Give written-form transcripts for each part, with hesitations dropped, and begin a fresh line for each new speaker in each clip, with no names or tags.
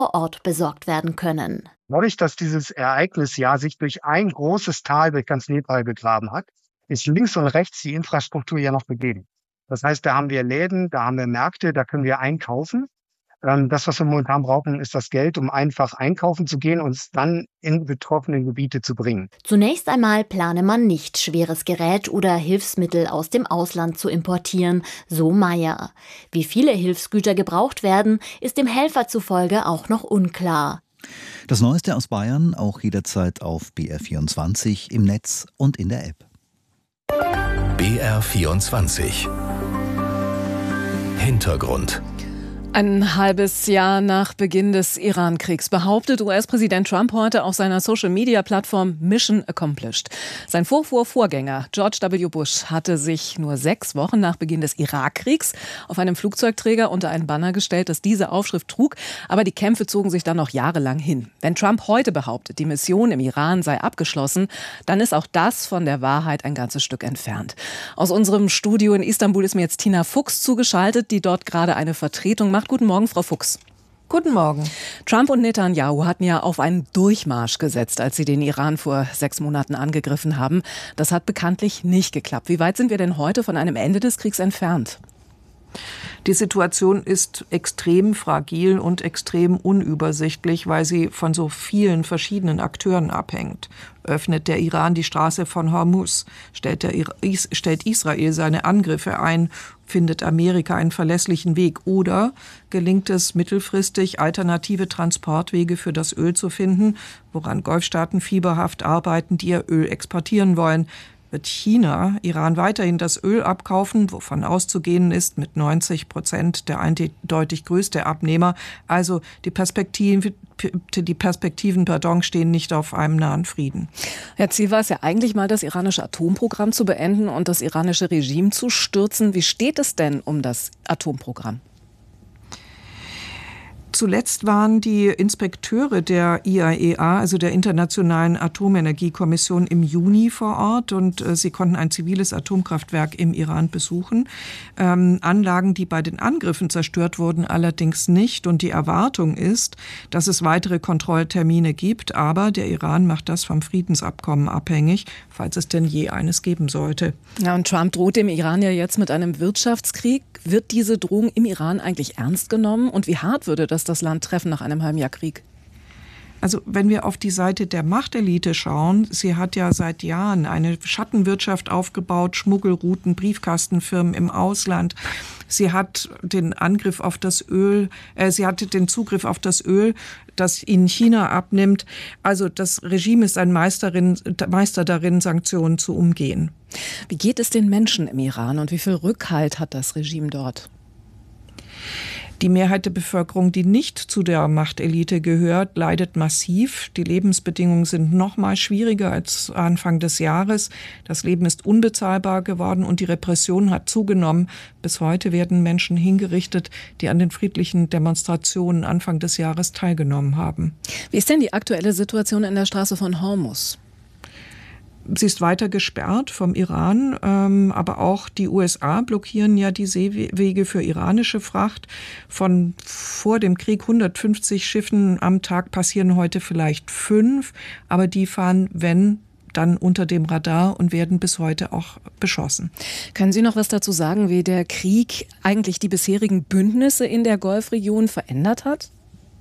vor Ort besorgt werden können.
Dadurch, dass dieses Ereignis ja sich durch ein großes Tal durch ganz Nepal gegraben hat, ist links und rechts die Infrastruktur ja noch begeben. Das heißt, da haben wir Läden, da haben wir Märkte, da können wir einkaufen. Das, was wir momentan brauchen, ist das Geld, um einfach einkaufen zu gehen und es dann in betroffene Gebiete zu bringen.
Zunächst einmal plane man nicht, schweres Gerät oder Hilfsmittel aus dem Ausland zu importieren, so Meyer. Wie viele Hilfsgüter gebraucht werden, ist dem Helfer zufolge auch noch unklar.
Das Neueste aus Bayern auch jederzeit auf BR24 im Netz und in der App.
BR24 Hintergrund.
Ein halbes Jahr nach Beginn des Iran-Kriegs behauptet US-Präsident Trump heute auf seiner Social-Media-Plattform Mission Accomplished. Sein Vorgänger George W. Bush hatte sich nur 6 Wochen nach Beginn des Irakkriegs auf einem Flugzeugträger unter ein Banner gestellt, das diese Aufschrift trug. Aber die Kämpfe zogen sich dann noch jahrelang hin. Wenn Trump heute behauptet, die Mission im Iran sei abgeschlossen, dann ist auch das von der Wahrheit ein ganzes Stück entfernt. Aus unserem Studio in Istanbul ist mir jetzt Tina Fuchs zugeschaltet, die dort gerade eine Vertretung macht. Guten Morgen, Frau Fuchs.
Guten Morgen.
Trump und Netanyahu hatten ja auf einen Durchmarsch gesetzt, als sie den Iran vor 6 Monaten angegriffen haben. Das hat bekanntlich nicht geklappt. Wie weit sind wir denn heute von einem Ende des Kriegs entfernt?
Die Situation ist extrem fragil und extrem unübersichtlich, weil sie von so vielen verschiedenen Akteuren abhängt. Öffnet der Iran die Straße von Hormuz? Stellt Israel seine Angriffe ein? Findet Amerika einen verlässlichen Weg? Oder gelingt es mittelfristig, alternative Transportwege für das Öl zu finden, woran Golfstaaten fieberhaft arbeiten, die ihr Öl exportieren wollen? Wird China Iran weiterhin das Öl abkaufen, wovon auszugehen ist, mit 90% der eindeutig größte Abnehmer. Also die Perspektiven, stehen nicht auf einem nahen Frieden.
Ja, Ziel war es ja eigentlich mal, das iranische Atomprogramm zu beenden und das iranische Regime zu stürzen. Wie steht es denn um das Atomprogramm?
Zuletzt waren die Inspekteure der IAEA, also der Internationalen Atomenergiekommission, im Juni vor Ort und sie konnten ein ziviles Atomkraftwerk im Iran besuchen. Anlagen, die bei den Angriffen zerstört wurden, allerdings nicht. Und die Erwartung ist, dass es weitere Kontrolltermine gibt. Aber der Iran macht das vom Friedensabkommen abhängig, falls es denn je eines geben sollte.
Ja, und Trump droht dem Iran ja jetzt mit einem Wirtschaftskrieg. Wird diese Drohung im Iran eigentlich ernst genommen? Und wie hart würde das Land treffen nach einem halben Jahr Krieg?
Also wenn wir auf die Seite der Machtelite schauen, sie hat ja seit Jahren eine Schattenwirtschaft aufgebaut, Schmuggelrouten, Briefkastenfirmen im Ausland. Sie hat den Angriff auf das Öl, sie hatte den Zugriff auf das Öl, das ihnen China abnimmt. Also das Regime ist ein Meister darin, Sanktionen zu umgehen.
Wie geht es den Menschen im Iran und wie viel Rückhalt hat das Regime dort?
Die Mehrheit der Bevölkerung, die nicht zu der Machtelite gehört, leidet massiv. Die Lebensbedingungen sind noch mal schwieriger als Anfang des Jahres. Das Leben ist unbezahlbar geworden und die Repression hat zugenommen. Bis heute werden Menschen hingerichtet, die an den friedlichen Demonstrationen Anfang des Jahres teilgenommen haben.
Wie ist denn die aktuelle Situation in der Straße von Hormuz?
Sie ist weiter gesperrt vom Iran, aber auch die USA blockieren ja die Seewege für iranische Fracht. Von vor dem Krieg 150 Schiffen am Tag passieren heute vielleicht 5, aber die fahren, wenn, dann unter dem Radar und werden bis heute auch beschossen.
Können Sie noch was dazu sagen, wie der Krieg eigentlich die bisherigen Bündnisse in der Golfregion verändert hat?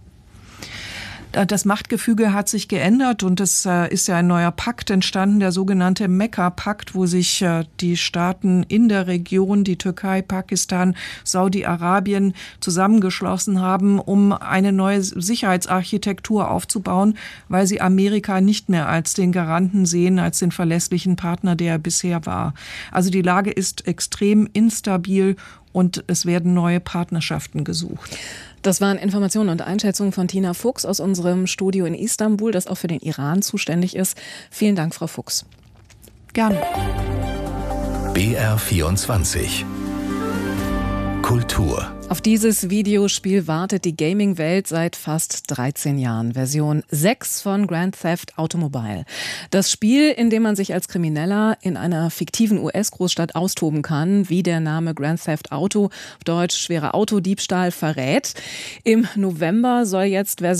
Das Machtgefüge hat sich geändert und es ist ja ein neuer Pakt entstanden, der sogenannte Mekka-Pakt, wo sich die Staaten in der Region, die Türkei, Pakistan, Saudi-Arabien zusammengeschlossen haben, um eine neue Sicherheitsarchitektur aufzubauen, weil sie Amerika nicht mehr als den Garanten sehen, als den verlässlichen Partner, der er bisher war. Also die Lage ist extrem instabil und es werden neue Partnerschaften gesucht.
Das waren Informationen und Einschätzungen von Tina Fuchs aus unserem Studio in Istanbul, das auch für den Iran zuständig ist. Vielen Dank, Frau Fuchs.
Gerne.
BR24 Kultur.
Auf dieses Videospiel wartet die Gaming-Welt seit fast 13 Jahren. Version 6 von Grand Theft Automobile. Das Spiel, in dem man sich als Krimineller in einer fiktiven US-Großstadt austoben kann, wie der Name Grand Theft Auto, auf Deutsch schwerer Autodiebstahl, verrät. Im November soll jetzt Version